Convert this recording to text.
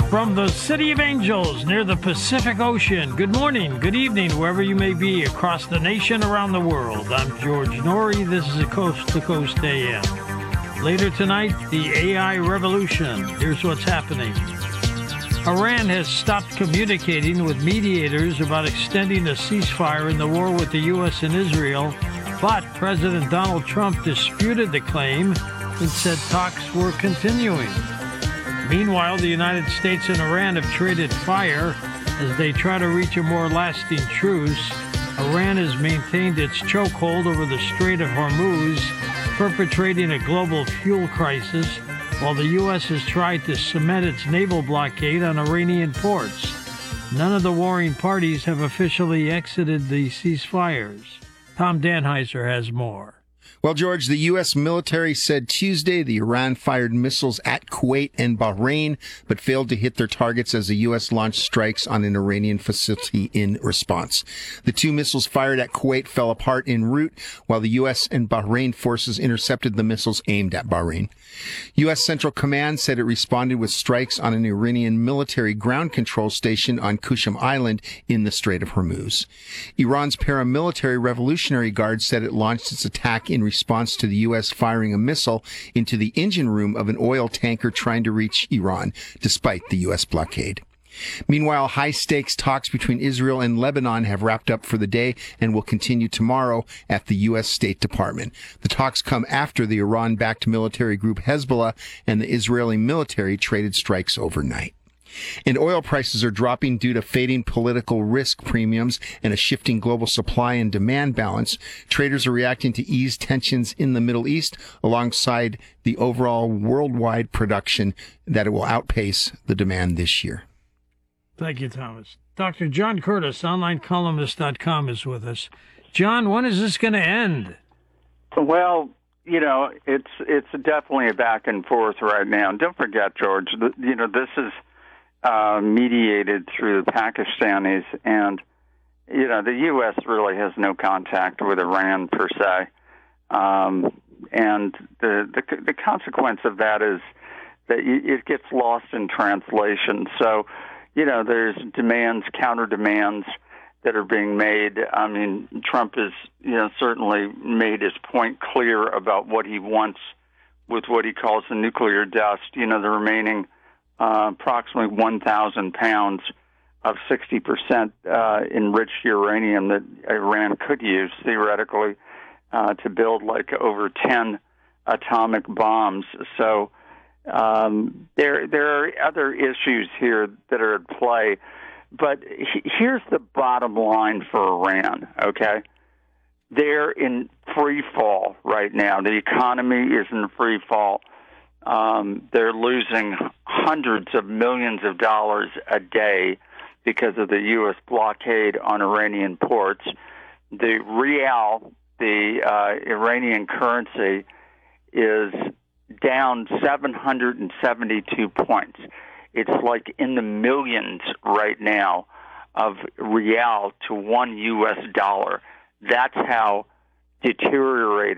From the City of Angels near the Pacific Ocean, good morning, good evening, wherever you may be across the nation, around the world. I'm George Norrie. This is a Coast to Coast AM. Later tonight, the AI revolution. Here's what's happening. Iran has stopped communicating with mediators about extending a ceasefire in the war with the U.S. and Israel, but President Donald Trump disputed the claim and said talks were continuing. Meanwhile, the United States and Iran have traded fire as they try to reach a more lasting truce. Iran has maintained its chokehold over the Strait of Hormuz, perpetrating a global fuel crisis, while the U.S. has tried to cement its naval blockade on Iranian ports. None of the warring parties have officially exited the ceasefires. Tom Danheiser has more. Well, George, the U.S. military said Tuesday the Iran fired missiles at Kuwait and Bahrain, but failed to hit their targets as the U.S. launched strikes on an Iranian facility in response. The two missiles fired at Kuwait fell apart en route, while the U.S. and Bahrain forces intercepted the missiles aimed at Bahrain. U.S. Central Command said it responded with strikes on an Iranian military ground control station on Qushm Island in the Strait of Hormuz. Iran's paramilitary Revolutionary Guard said it launched its attack in response to the U.S. firing a missile into the engine room of an oil tanker trying to reach Iran, despite the U.S. blockade. Meanwhile, high-stakes talks between Israel and Lebanon have wrapped up for the day and will continue tomorrow at the U.S. State Department. The talks come after the Iran-backed military group Hezbollah and the Israeli military traded strikes overnight. And oil prices are dropping due to fading political risk premiums and a shifting global supply and demand balance. Traders are reacting to ease tensions in the Middle East alongside the overall worldwide production that it will outpace the demand this year. Thank you, Thomas. Dr. John Curtis, onlinecolumnist.com, is with us. John, when is this going to end? Well, it's definitely a back and forth right now. And don't forget, George, this is mediated through the Pakistanis, and the U.S. really has no contact with Iran per se, and the consequence of that is that it gets lost in translation. So, there's demands, counter demands that are being made. I mean, Trump has certainly made his point clear about what he wants with what he calls the nuclear dust. The remaining approximately 1,000 pounds of 60% enriched uranium that Iran could use, theoretically, to build over 10 atomic bombs. So there are other issues here that are at play. But here's the bottom line for Iran, okay? They're in free fall right now. The economy is in free fall. They're losing hundreds of millions of dollars a day because of the U.S. blockade on Iranian ports. The rial, the Iranian currency, is down 772 points. It's in the millions right now of rial to $1 US. That's how deteriorated